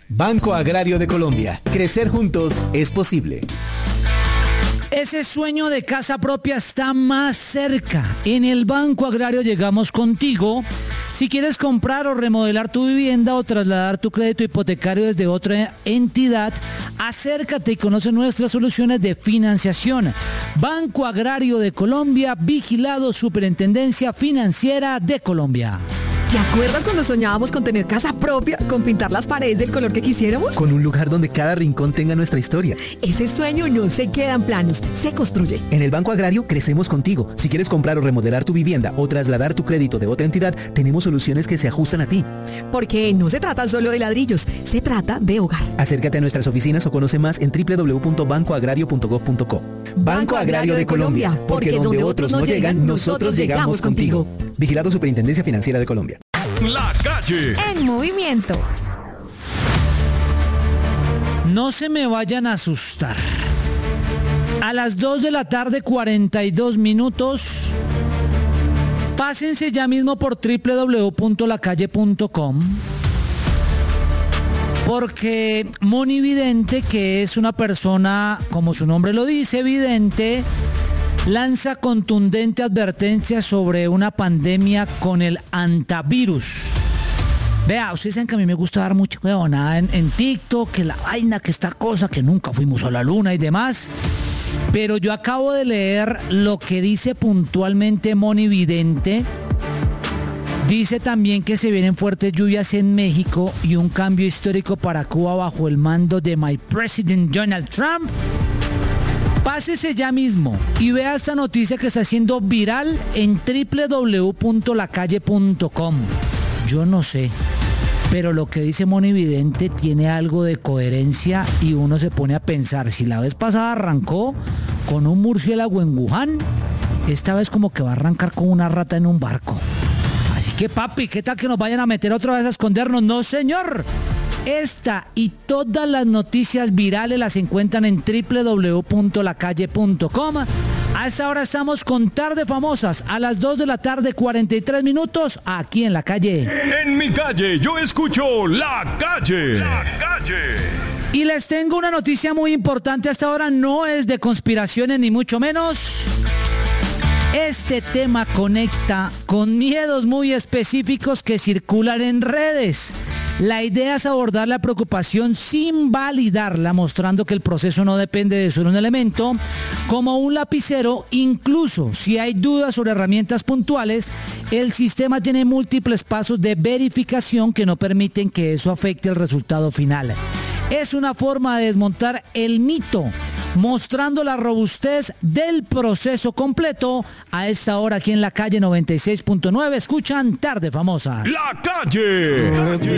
Banco Agrario de Colombia. Crecer juntos es posible. Ese sueño de casa propia está más cerca. En el Banco Agrario llegamos contigo. Si quieres comprar o remodelar tu vivienda o trasladar tu crédito hipotecario desde otra entidad, acércate y conoce nuestras soluciones de financiación. Banco Agrario de Colombia, vigilado Superintendencia Financiera de Colombia. ¿Te acuerdas cuando soñábamos con tener casa propia, con pintar las paredes del color que quisiéramos? Con un lugar donde cada rincón tenga nuestra historia. Ese sueño no se queda en planos, se construye. En el Banco Agrario crecemos contigo. Si quieres comprar o remodelar tu vivienda o trasladar tu crédito de otra entidad, tenemos soluciones que se ajustan a ti. Porque no se trata solo de ladrillos, se trata de hogar. Acércate a nuestras oficinas o conoce más en www.bancoagrario.gov.co. Banco Agrario de Colombia, porque donde otros no llegan, nosotros llegamos contigo. Vigilado Superintendencia Financiera de Colombia. La Calle. En movimiento. No se me vayan a asustar. A las 2 de la tarde, 42 minutos. Pásense ya mismo por www.lacalle.com. Porque Moni Vidente, que es una persona, como su nombre lo dice, vidente, lanza contundente advertencia sobre una pandemia con el antivirus. Vea, ustedes saben que a mí me gusta dar mucho huevonada en TikTok, que la vaina, que esta cosa, que nunca fuimos a la luna y demás. Pero yo acabo de leer lo que dice puntualmente Moni Vidente. Dice también que se vienen fuertes lluvias en México y un cambio histórico para Cuba bajo el mando de My President Donald Trump. Pásese ya mismo y vea esta noticia que está siendo viral en www.lacalle.com. Yo no sé, pero lo que dice Moni Vidente tiene algo de coherencia y uno se pone a pensar, si la vez pasada arrancó con un murciélago en Wuhan, esta vez como que va a arrancar con una rata en un barco. Así que papi, ¿qué tal que nos vayan a meter otra vez a escondernos? No, señor. Esta y todas las noticias virales las encuentran en www.lacalle.com. A esta hora estamos con Tarde Famosas, a las 2 de la tarde, 43 minutos, aquí en La Calle. En mi calle, yo escucho La Calle. La Calle. Y les tengo una noticia muy importante hasta ahora, no es de conspiraciones ni mucho menos. Este tema conecta con miedos muy específicos que circulan en redes. La idea es abordar la preocupación sin validarla, mostrando que el proceso no depende de solo un elemento, como un lapicero. Incluso si hay dudas sobre herramientas puntuales, el sistema tiene múltiples pasos de verificación que no permiten que eso afecte el resultado final. Es una forma de desmontar el mito, mostrando la robustez del proceso completo. A esta hora aquí en La Calle 96.9 escuchan Tarde Famosas. La Calle.